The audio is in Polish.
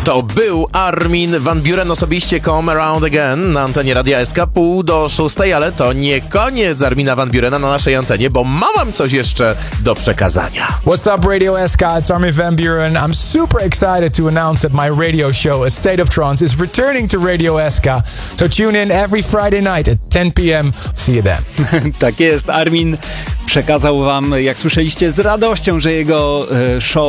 To był Armin van Buuren osobiście, Come Around Again na antenie Radia SK 5:30, ale to nie koniec Armina van Buurena na naszej antenie, bo mam wam coś jeszcze do przekazania. What's up, Radio SK? It's Armin van Buuren. I'm super excited to announce that my radio show, A State of Trance, is returning to Radio SK. So tune in every Friday night at 10 p.m. See you then. Tak jest, Armin przekazał wam, jak słyszeliście, z radością, że jego show